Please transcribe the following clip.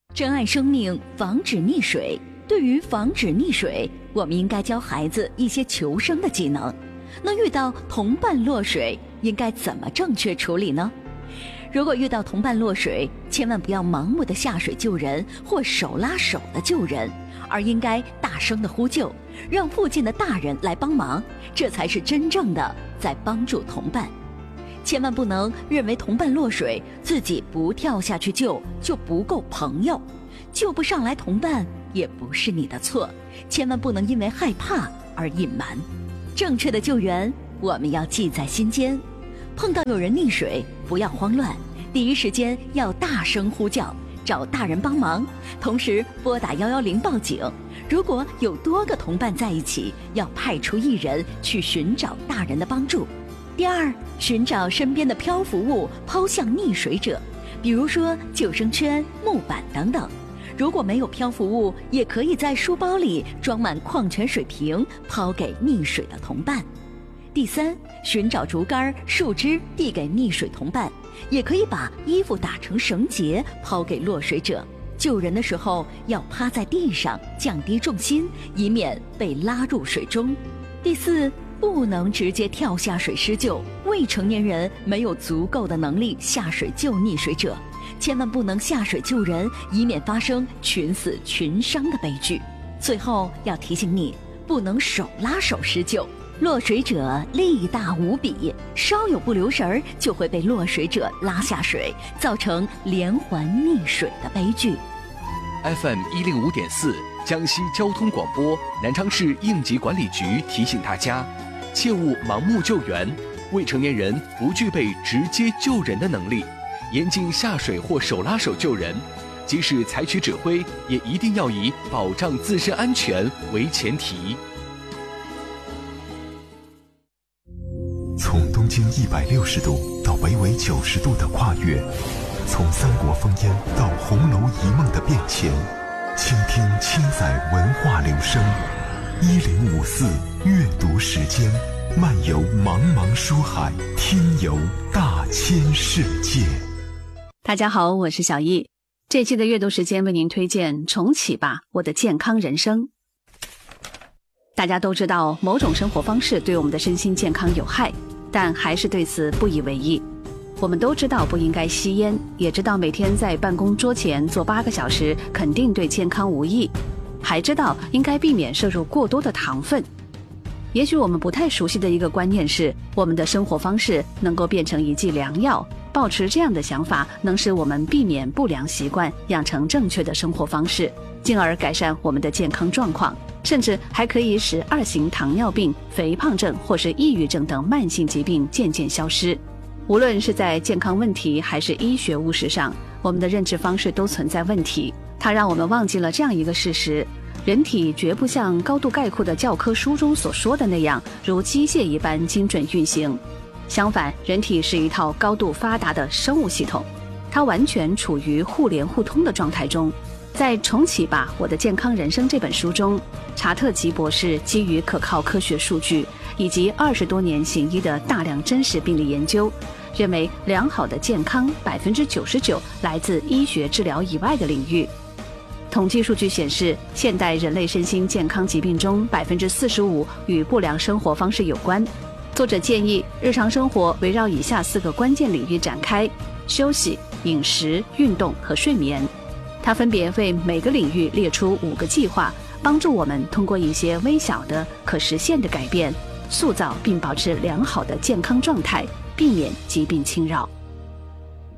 珍爱生命，防止溺水。对于防止溺水，我们应该教孩子一些求生的技能。那遇到同伴落水，应该怎么正确处理呢？如果遇到同伴落水，千万不要盲目的下水救人或手拉手的救人，而应该大声的呼救，让附近的大人来帮忙，这才是真正的在帮助同伴。千万不能认为同伴落水，自己不跳下去救就不够朋友，救不上来同伴也不是你的错，千万不能因为害怕而隐瞒。正确的救援我们要记在心间，碰到有人溺水不要慌乱，第一时间要大声呼叫，找大人帮忙，同时拨打110报警。如果有多个同伴在一起，要派出一人去寻找大人的帮助。第二，寻找身边的漂浮物抛向溺水者，比如说救生圈、木板等等。如果没有漂浮物，也可以在书包里装满矿泉水瓶，抛给溺水的同伴。第三，寻找竹竿、树枝递给溺水同伴，也可以把衣服打成绳结抛给落水者。救人的时候要趴在地上，降低重心，以免被拉入水中。第四，不能直接跳下水施救，未成年人没有足够的能力下水救溺水者，千万不能下水救人，以免发生群死群伤的悲剧。最后要提醒你，不能手拉手施救，落水者力大无比，稍有不留神就会被落水者拉下水，造成连环溺水的悲剧。 FM 105.4江西交通广播南昌市应急管理局提醒大家，切勿盲目救援，未成年人不具备直接救人的能力，严禁下水或手拉手救人，即使采取指挥，也一定要以保障自身安全为前提。 从东经160度到北纬90度的跨越，从三国烽烟到红楼一梦的变迁，倾听千载文化流声。1054阅读时间，漫游茫茫书海，听游大千世界。 大家好，我是小易。这期的阅读时间为您推荐《重启吧，我的健康人生》。大家都知道，某种生活方式对我们的身心健康有害，但还是对此不以为意。我们都知道不应该吸烟，也知道每天在办公桌前坐8个小时肯定对健康无益，还知道应该避免摄入过多的糖分。也许我们不太熟悉的一个观念是，我们的生活方式能够变成一剂良药。抱持这样的想法，能使我们避免不良习惯，养成正确的生活方式，进而改善我们的健康状况，甚至还可以使2型糖尿病、肥胖症或是抑郁症等慢性疾病渐渐消失。无论是在健康问题还是医学务实上，我们的认知方式都存在问题。它让我们忘记了这样一个事实：人体绝不像高度概括的教科书中所说的那样，如机械一般精准运行。相反，人体是一套高度发达的生物系统，它完全处于互联互通的状态中。在《重启吧，我的健康人生》这本书中，查特吉博士基于可靠科学数据以及20多年行医的大量真实病例研究，认为良好的健康99%来自医学治疗以外的领域。统计数据显示，现代人类身心健康疾病中45%与不良生活方式有关。作者建议日常生活围绕以下4个关键领域展开：休息、饮食、运动和睡眠。他分别为每个领域列出5个计划，帮助我们通过一些微小的可实现的改变，塑造并保持良好的健康状态，避免疾病侵扰。